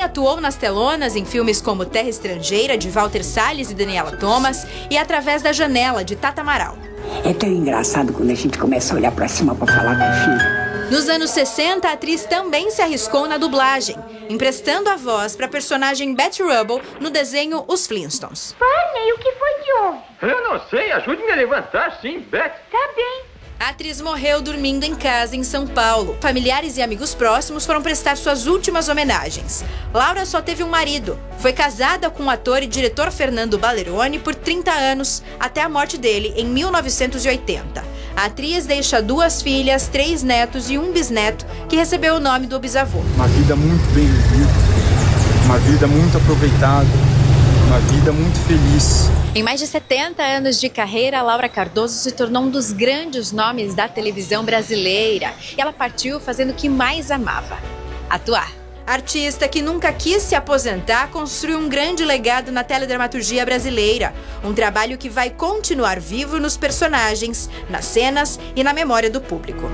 atuou nas telonas em filmes como Terra Estrangeira, de Walter Salles e Daniela Thomas, e Através da Janela, de Tata Amaral. É tão engraçado quando a gente começa a olhar pra cima pra falar com o filho. Nos anos 60, a atriz também se arriscou na dublagem, emprestando a voz para a personagem Betty Rubble no desenho Os Flintstones. Barney, o que foi que houve? Eu não sei, ajude-me a levantar, sim, Betty. Tá bem. A atriz morreu dormindo em casa em São Paulo. Familiares e amigos próximos foram prestar suas últimas homenagens. Laura só teve um marido. Foi casada com o ator e diretor Fernando Balleroni por 30 anos, até a morte dele em 1980. A atriz deixa 2 filhas, 3 netos e um bisneto, que recebeu o nome do bisavô. Uma vida muito bem vivida, uma vida muito aproveitada, uma vida muito feliz. Em mais de 70 anos de carreira, Laura Cardoso se tornou um dos grandes nomes da televisão brasileira. E ela partiu fazendo o que mais amava: atuar. A artista que nunca quis se aposentar construiu um grande legado na teledramaturgia brasileira. Um trabalho que vai continuar vivo nos personagens, nas cenas e na memória do público.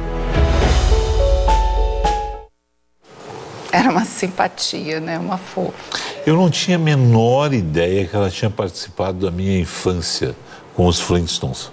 Era uma simpatia, né? Uma fofa. Eu não tinha a menor ideia que ela tinha participado da minha infância com os Flintstones.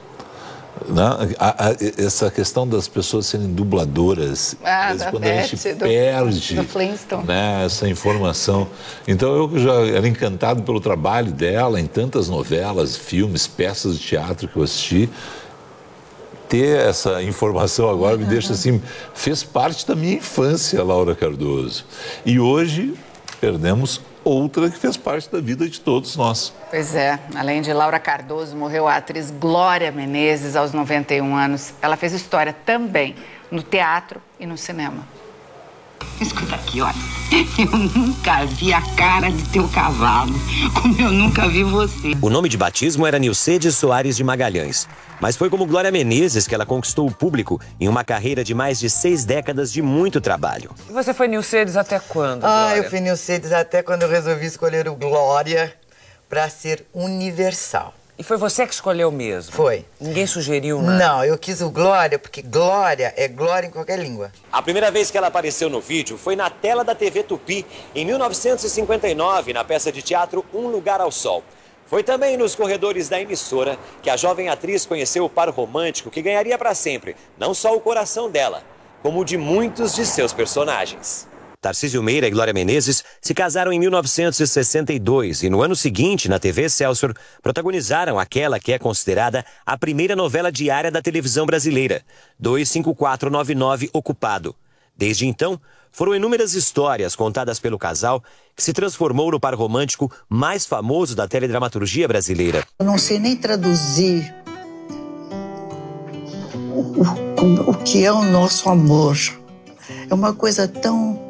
Essa questão das pessoas serem dubladoras, quando a gente perde né, essa informação. Então eu já era encantado pelo trabalho dela em tantas novelas, filmes, peças de teatro que eu assisti. Ter essa informação agora me deixa assim, fez parte da minha infância, Laura Cardoso. E hoje perdemos outra que fez parte da vida de todos nós. Pois é, além de Laura Cardoso, morreu a atriz Glória Menezes aos 91 anos. Ela fez história também no teatro e no cinema. Escuta aqui, olha. Eu nunca vi a cara de teu cavalo, como eu nunca vi você. O nome de batismo era Nilcedes Soares de Magalhães. Mas foi como Glória Menezes que ela conquistou o público em uma carreira de mais de 6 décadas de muito trabalho. E você foi Nilcedes até quando, Glória? Eu fui Nilcedes até quando eu resolvi escolher o Glória para ser universal. E foi você que escolheu mesmo? Foi. Ninguém sugeriu nada? Não, eu quis o Glória porque Glória é glória em qualquer língua. A primeira vez que ela apareceu no vídeo foi na tela da TV Tupi, em 1959, na peça de teatro Um Lugar ao Sol. Foi também nos corredores da emissora que a jovem atriz conheceu o par romântico que ganharia para sempre, não só o coração dela, como o de muitos de seus personagens. Tarcísio Meira e Glória Menezes se casaram em 1962 e no ano seguinte, na TV Excelsior, protagonizaram aquela que é considerada a primeira novela diária da televisão brasileira, 25499 Ocupado. Desde então, foram inúmeras histórias contadas pelo casal que se transformou no par romântico mais famoso da teledramaturgia brasileira. Eu não sei nem traduzir o que é o nosso amor. É uma coisa tão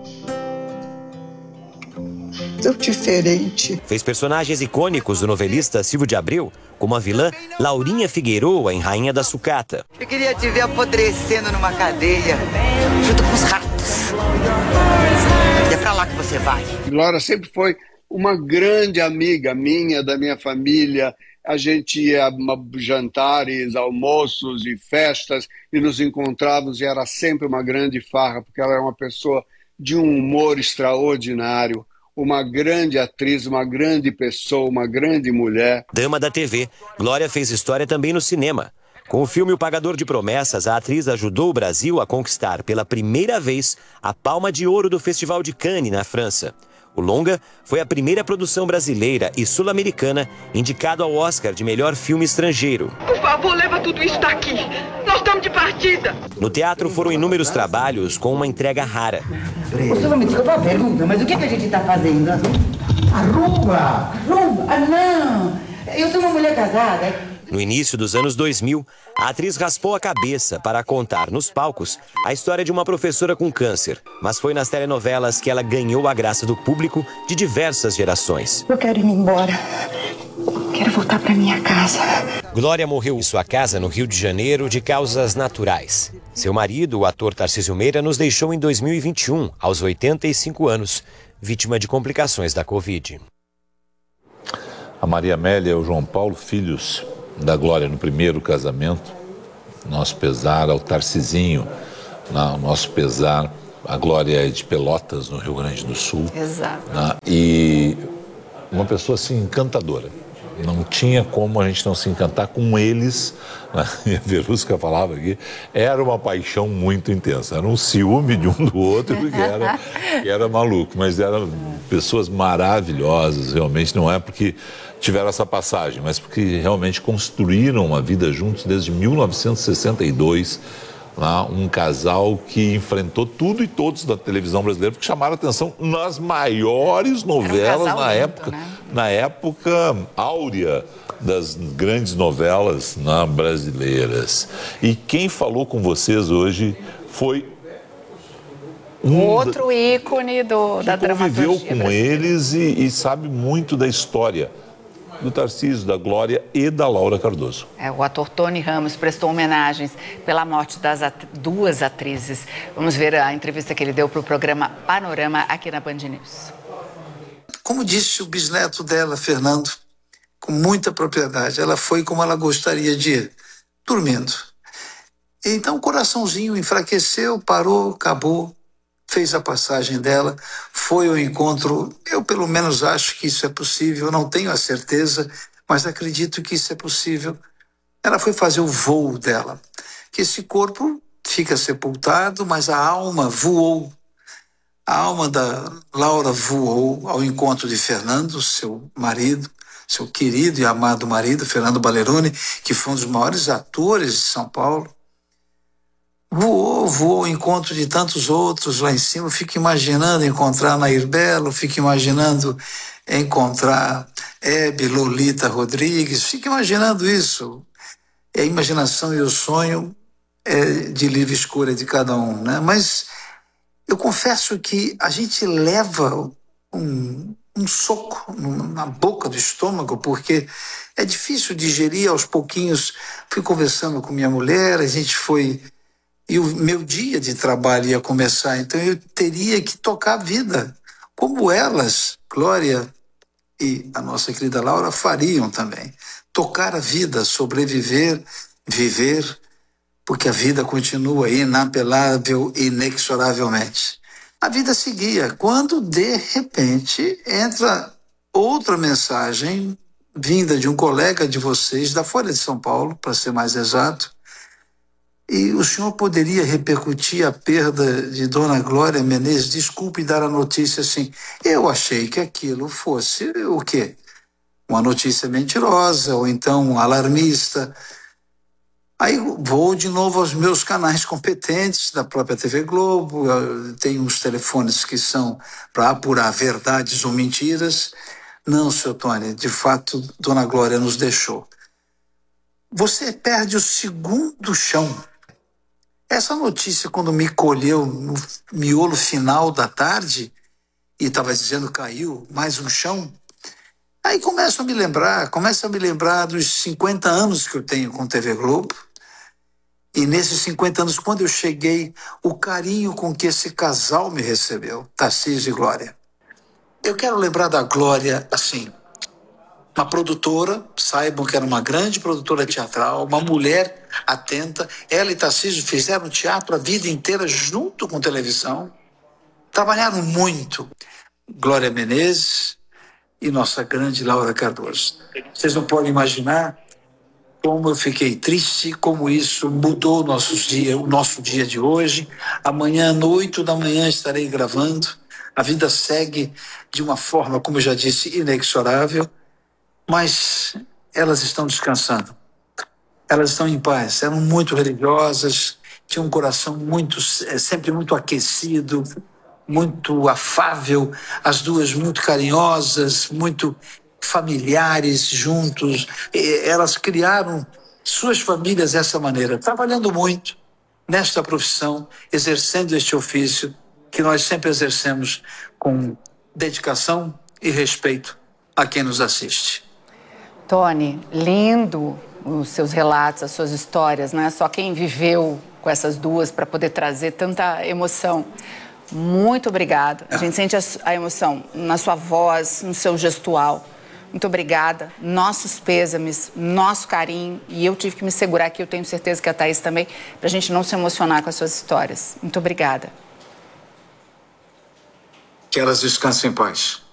diferente. Fez personagens icônicos do novelista Silvio de Abreu, como a vilã Laurinha Figueroa em Rainha da Sucata. Eu queria te ver apodrecendo numa cadeia, junto com os ratos. É pra lá que você vai. Glória sempre foi uma grande amiga minha, da minha família. A gente ia a jantares, almoços e festas e nos encontrávamos e era sempre uma grande farra, porque ela é uma pessoa de um humor extraordinário. Uma grande atriz, uma grande pessoa, uma grande mulher. Dama da TV, Glória fez história também no cinema. Com o filme O Pagador de Promessas, a atriz ajudou o Brasil a conquistar pela primeira vez a Palma de Ouro do Festival de Cannes, na França. O longa foi a primeira produção brasileira e sul-americana indicado ao Oscar de melhor filme estrangeiro. Por favor, leva tudo isso daqui. Nós estamos de partida. No teatro foram inúmeros trabalhos com uma entrega rara. O senhor me desculpa a pergunta, mas o que a gente está fazendo? Arrumba! Arrumba? Ah, não! Eu sou uma mulher casada. No início dos anos 2000, a atriz raspou a cabeça para contar nos palcos a história de uma professora com câncer. Mas foi nas telenovelas que ela ganhou a graça do público de diversas gerações. Eu quero ir embora. Quero voltar para minha casa. Glória morreu em sua casa no Rio de Janeiro de causas naturais. Seu marido, o ator Tarcísio Meira, nos deixou em 2021, aos 85 anos, vítima de complicações da Covid. A Maria Amélia e o João Paulo, filhos da Glória no primeiro casamento, nosso pesar ao Tarcisinho, nosso pesar A Glória é de Pelotas, no Rio Grande do Sul. Exato. Né? E uma pessoa assim encantadora. Não tinha como a gente não se encantar com eles. A Verusca falava aqui, era uma paixão muito intensa. Era um ciúme de um do outro que era maluco. Mas eram pessoas maravilhosas, realmente. Não é porque tiveram essa passagem, mas porque realmente construíram uma vida juntos desde 1962. Um casal que enfrentou tudo e todos da televisão brasileira, porque chamaram a atenção nas maiores novelas na época, né? Na época áurea das grandes novelas brasileiras. E quem falou com vocês hoje foi outro ícone da dramaturgia. Conviveu com eles e sabe muito da história do Tarcísio, da Glória e da Laura Cardoso. O ator Tony Ramos prestou homenagens pela morte das duas atrizes. Vamos ver a entrevista que ele deu para o programa Panorama aqui na Band News. Como disse o bisneto dela, Fernando, com muita propriedade, ela foi como ela gostaria de ir, dormindo. Então o coraçãozinho enfraqueceu, parou, acabou. Fez a passagem dela, foi ao encontro. Eu, pelo menos, acho que isso é possível. Não tenho a certeza, mas acredito que isso é possível. Ela foi fazer o voo dela. Que esse corpo fica sepultado, mas a alma voou. A alma da Laura voou ao encontro de Fernando, seu marido, seu querido e amado marido, Fernando Balleroni, que foi um dos maiores atores de São Paulo. Voou ao encontro de tantos outros lá em cima. Fico imaginando encontrar Nair Belo, fico imaginando encontrar Hebe, Lolita Rodrigues, fico imaginando isso. A imaginação e o sonho é de livre escolha de cada um, né? Mas eu confesso que a gente leva um soco na boca do estômago, porque é difícil digerir aos pouquinhos. Fui conversando com minha mulher, a gente foi... E o meu dia de trabalho ia começar, então eu teria que tocar a vida, como elas, Glória e a nossa querida Laura, fariam também. Tocar a vida, sobreviver, viver, porque a vida continua inapelável, inexoravelmente. A vida seguia, quando de repente entra outra mensagem vinda de um colega de vocês, da Folha de São Paulo, para ser mais exato. E o senhor poderia repercutir a perda de Dona Glória Menezes? Desculpe dar a notícia assim. Eu achei que aquilo fosse o quê? Uma notícia mentirosa ou então alarmista. Aí vou de novo aos meus canais competentes da própria TV Globo. Tem uns telefones que são para apurar verdades ou mentiras. Não, seu Tony, de fato, Dona Glória nos deixou. Você perde o segundo chão. Essa notícia, quando me colheu no miolo final da tarde, e estava dizendo caiu mais um chão, aí começo a me lembrar dos 50 anos que eu tenho com TV Globo, e nesses 50 anos, quando eu cheguei, o carinho com que esse casal me recebeu, Tarcísio e Glória. Eu quero lembrar da Glória assim, uma produtora, saibam que era uma grande produtora teatral, uma mulher atenta. Ela e Tarcísio fizeram teatro a vida inteira junto com televisão. Trabalharam muito. Glória Menezes e nossa grande Laura Cardoso. Vocês não podem imaginar como eu fiquei triste, como isso mudou o nosso dia de hoje. Amanhã, às 8 da manhã, estarei gravando. A vida segue de uma forma, como eu já disse, inexorável. Mas elas estão descansando, elas estão em paz, eram muito religiosas, tinham um coração sempre muito aquecido, muito afável, as duas muito carinhosas, muito familiares juntos. Elas criaram suas famílias dessa maneira, trabalhando muito nesta profissão, exercendo este ofício que nós sempre exercemos com dedicação e respeito a quem nos assiste. Tony, lindo os seus relatos, as suas histórias, não é só quem viveu com essas duas para poder trazer tanta emoção. Muito obrigada. A gente sente a emoção na sua voz, no seu gestual. Muito obrigada. Nossos pêsames, nosso carinho. E eu tive que me segurar aqui, eu tenho certeza que a Thaís também, para a gente não se emocionar com as suas histórias. Muito obrigada. Que elas descansem em paz.